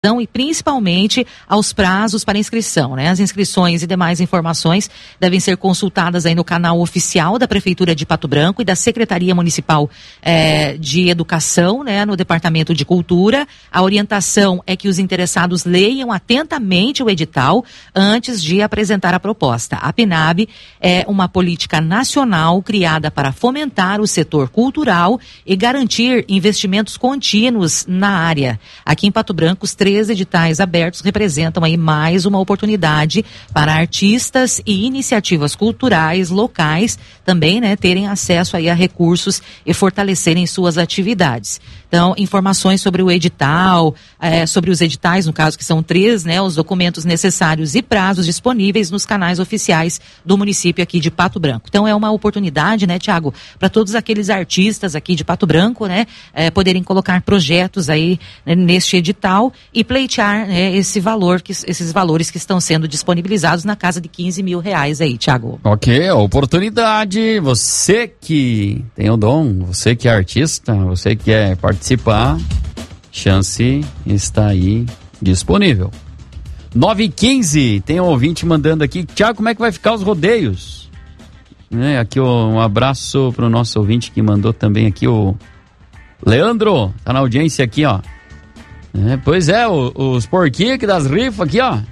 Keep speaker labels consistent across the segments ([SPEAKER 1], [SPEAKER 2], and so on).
[SPEAKER 1] participação e principalmente aos prazos para inscrição, né? As inscrições e demais informações devem ser consultadas aí no canal oficial da Prefeitura de Pato Branco e da Secretaria Municipal de Educação, né? No Departamento de Cultura. A orientação é que os interessados leiam atentamente o edital antes de apresentar a proposta. A PNAB é uma política nacional criada para fomentar o setor cultural e garantir investimentos contínuos na área. Aqui em Pato Branco, os 3 editais abertos representam aí mais uma oportunidade para artistas e iniciativas culturais locais também, né, terem acesso aí a recursos e fortalecerem suas atividades. Então, informações sobre o edital, sobre os editais, no caso que são 3, né, os documentos necessários e prazos disponíveis nos canais oficiais do município aqui de Pato Branco. Então, é uma oportunidade, né, Tiago, para todos aqueles artistas aqui de Pato Branco, né, poderem colocar projetos aí, né, neste edital e pleitear, né, esses valores que estão sendo disponibilizados na casa de R$15 mil aí, Tiago.
[SPEAKER 2] Ok, oportunidade, você que tem o dom, você que é artista, você que quer participar, chance está aí disponível. 9h15, tem um ouvinte mandando aqui, Tiago, como é que vai ficar os rodeios? Aqui um abraço pro nosso ouvinte que mandou também aqui, o Leandro, tá na audiência aqui, ó. Pois é, os porquinhos das rifas aqui, ó.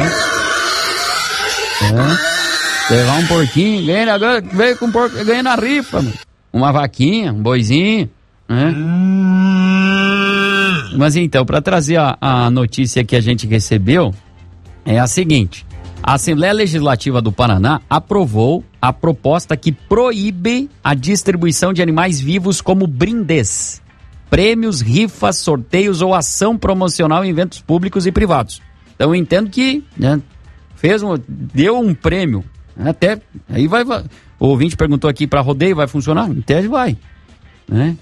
[SPEAKER 2] Levar um porquinho, ganha, agora veio com um porco, ganha na rifa, mano. Uma vaquinha, um boizinho, né? Mas então, para trazer a notícia que a gente recebeu, é a seguinte: a Assembleia Legislativa do Paraná aprovou a proposta que proíbe a distribuição de animais vivos como brindes, prêmios, rifas, sorteios ou ação promocional em eventos públicos e privados. Então eu entendo que, né, deu um prêmio, até aí vai. O ouvinte perguntou aqui, para rodeio vai funcionar? Em tese vai, né?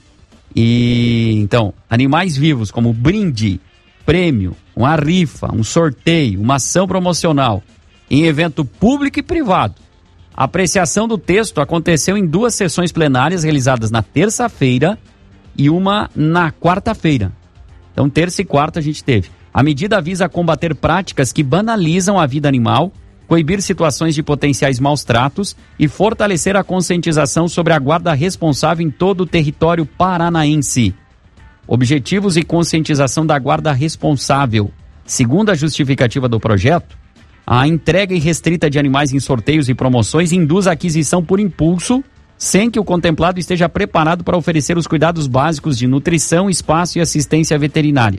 [SPEAKER 2] E então, animais vivos como brinde, prêmio, uma rifa, um sorteio, uma ação promocional em evento público e privado. A apreciação do texto aconteceu em 2 sessões plenárias realizadas na terça-feira e uma na quarta-feira. Então, terça e quarta a gente teve. A medida visa combater práticas que banalizam a vida animal, coibir situações de potenciais maus tratos e fortalecer a conscientização sobre a guarda responsável em todo o território paranaense. Objetivos e conscientização da guarda responsável. Segundo a justificativa do projeto, a entrega irrestrita de animais em sorteios e promoções induz a aquisição por impulso, sem que o contemplado esteja preparado para oferecer os cuidados básicos de nutrição, espaço e assistência veterinária.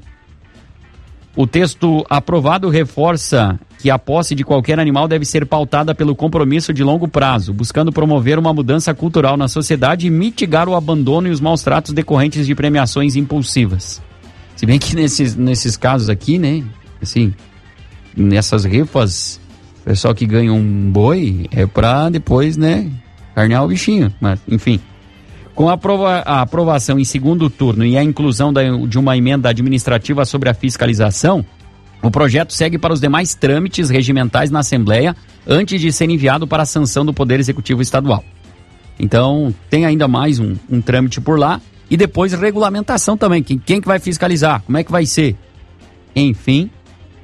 [SPEAKER 2] O texto aprovado reforça que a posse de qualquer animal deve ser pautada pelo compromisso de longo prazo, buscando promover uma mudança cultural na sociedade e mitigar o abandono e os maus tratos decorrentes de premiações impulsivas. Se bem que nesses casos aqui, né, assim, nessas rifas, o pessoal que ganha um boi é pra depois, né, carnear o bichinho, mas enfim. Com a aprovação em segundo turno e a inclusão de uma emenda administrativa sobre a fiscalização, o projeto segue para os demais trâmites regimentais na Assembleia antes de ser enviado para a sanção do Poder Executivo Estadual. Então, tem ainda mais um trâmite por lá e depois regulamentação também. Quem que vai fiscalizar? Como é que vai ser? Enfim.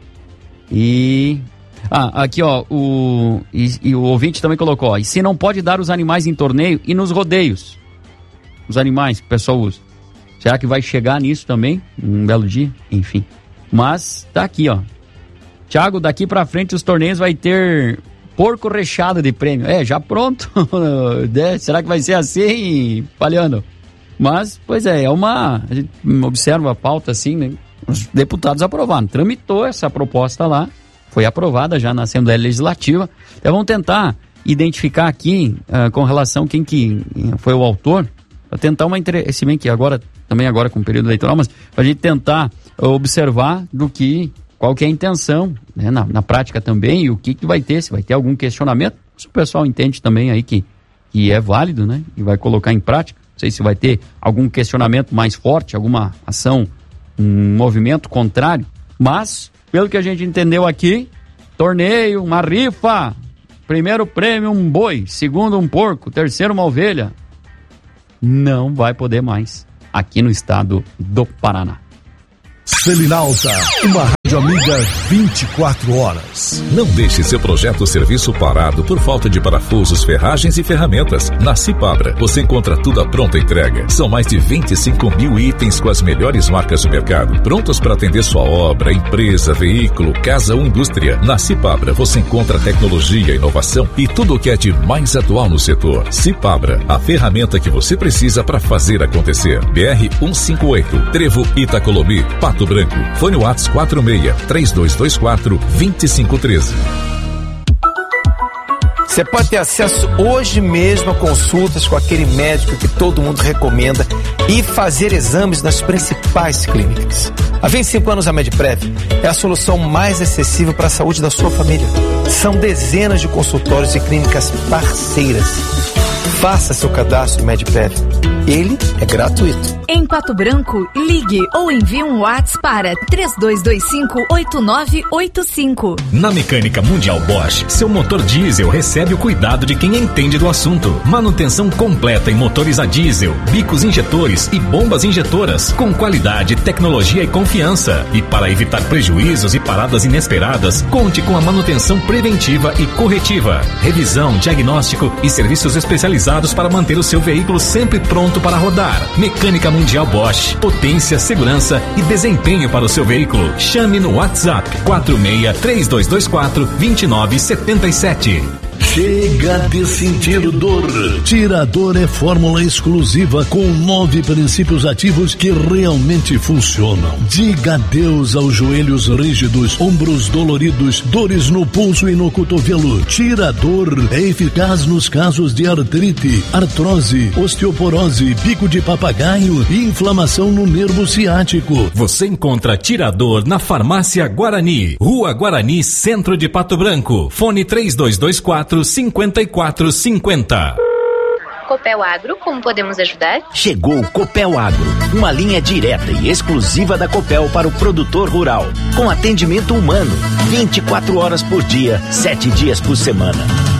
[SPEAKER 2] E... aqui, ó, o ouvinte também colocou, ó, e se não pode dar os animais em torneio e nos rodeios? Os animais que o pessoal usa. Será que vai chegar nisso também? Um belo dia? Enfim. Mas tá aqui, ó. Tiago, daqui pra frente os torneios vai ter porco recheado de prêmio. Já pronto. Será que vai ser assim, Palhano? Mas, pois é, a gente observa a pauta assim, né? Os deputados aprovaram. Tramitou essa proposta lá. Foi aprovada já na Assembleia Legislativa. Então vamos tentar identificar aqui, com relação a quem que foi o autor, para tentar se bem que agora com o período eleitoral, mas para a gente tentar observar qual que é a intenção, né, na prática também, e o que vai ter, se vai ter algum questionamento, se o pessoal entende também aí que é válido, né, e vai colocar em prática. Não sei se vai ter algum questionamento mais forte, alguma ação, um movimento contrário, mas, pelo que a gente entendeu aqui, torneio, uma rifa, primeiro prêmio um boi, segundo um porco, terceiro uma ovelha, não vai poder mais aqui no estado do Paraná.
[SPEAKER 3] Selinalta, uma De Amiga 24 horas.
[SPEAKER 4] Não deixe seu projeto ou serviço parado por falta de parafusos, ferragens e ferramentas. Na Cipabra, você encontra tudo à pronta entrega. São mais de 25 mil itens com as melhores marcas do mercado, prontos para atender sua obra, empresa, veículo, casa ou indústria. Na Cipabra, você encontra tecnologia, inovação e tudo o que é de mais atual no setor. Cipabra, a ferramenta que você precisa para fazer acontecer. BR 158, Trevo Itacolomi, Pato Branco. Fone WhatsApp 46-3224-2513.
[SPEAKER 5] Você pode ter acesso hoje mesmo a consultas com aquele médico que todo mundo recomenda e fazer exames nas principais clínicas. Há 25 anos a Medprev é a solução mais acessível para a saúde da sua família. São dezenas de consultórios e clínicas parceiras. Faça seu cadastro Medprev. Ele é gratuito.
[SPEAKER 6] Em Pato Branco, ligue ou envie um WhatsApp para 3225-8985.
[SPEAKER 7] Na Mecânica Mundial Bosch, seu motor diesel recebe o cuidado de quem entende do assunto. Manutenção completa em motores a diesel, bicos injetores e bombas injetoras, com qualidade, tecnologia e confiança. E para evitar prejuízos e paradas inesperadas, conte com a manutenção preventiva e corretiva, revisão, diagnóstico e serviços especializados para manter o seu veículo sempre pronto para rodar. Mecânica Mundial Bosch, potência, segurança e desempenho para o seu veículo. Chame no WhatsApp 46-3224-2977.
[SPEAKER 3] Chega de sentir dor. Tirador é fórmula exclusiva com 9 princípios ativos que realmente funcionam. Diga adeus aos joelhos rígidos, ombros doloridos, dores no pulso e no cotovelo. Tirador é eficaz nos casos de artrite, artrose, osteoporose, bico de papagaio e inflamação no nervo ciático.
[SPEAKER 7] Você encontra Tirador na Farmácia Guarani, Rua Guarani, Centro de Pato Branco. Fone 3224-5450.
[SPEAKER 8] Copel Agro, como podemos ajudar?
[SPEAKER 9] Chegou o Copel Agro, uma linha direta e exclusiva da Copel para o produtor rural, com atendimento humano, 24 horas por dia, 7 dias por semana.